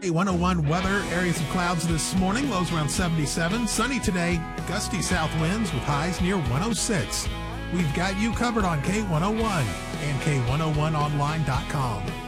101 weather, areas of clouds this morning, lows around 77. Sunny today, gusty south winds with highs near 106. We've got you covered on K101 and K101online.com.